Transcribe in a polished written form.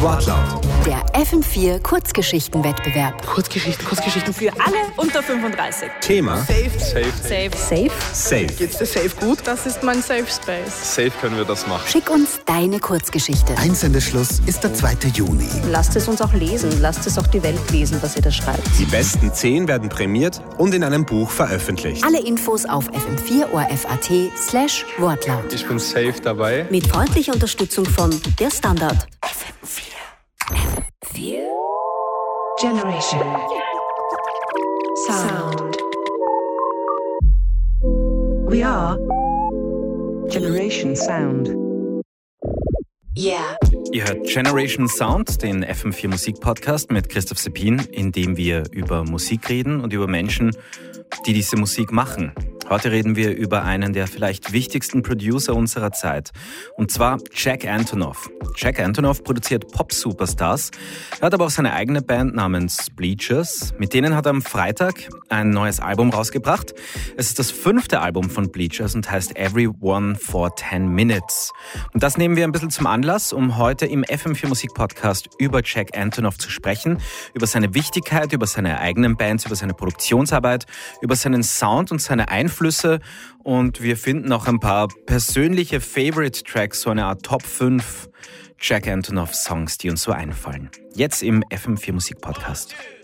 Wortlaut. Der FM4 Kurzgeschichtenwettbewerb. Kurzgeschichten für alle unter 35. Thema Safe. Safe. Geht's dir safe gut? Das ist mein Safe Space. Safe können wir das machen. Schick uns deine Kurzgeschichte. Einsendeschluss ist der 2. Juni. Lasst es uns auch lesen. Lasst es auch die Welt lesen, was ihr da schreibt. Die besten 10 werden prämiert und in einem Buch veröffentlicht. Alle Infos auf fm4orf.at/Wortlaut. Ich bin safe dabei. Mit freundlicher Unterstützung von Der Standard. Generation Sound. We are Generation Sound. Yeah. Ihr hört Generation Sound, den FM4 Musik-Podcast mit Christoph Seppin, in dem wir über Musik reden und über Menschen, die diese Musik machen. Heute reden wir über einen der vielleicht wichtigsten Producer unserer Zeit, und zwar Jack Antonoff. Jack Antonoff produziert Pop-Superstars, er hat aber auch seine eigene Band namens Bleachers. Mit denen hat er am Freitag ein neues Album rausgebracht. Es ist das 5. Album von Bleachers und heißt Everyone for 10 Minutes. Und das nehmen wir ein bisschen zum Anlass, um heute im FM4 Musik-Podcast über Jack Antonoff zu sprechen, über seine Wichtigkeit, über seine eigenen Bands, über seine Produktionsarbeit, über seinen Sound und seine Einflüsse, und wir finden auch ein paar persönliche Favorite-Tracks, so eine Art Top 5 Jack Antonoff-Songs, die uns so einfallen. Jetzt im FM4 Musik-Podcast.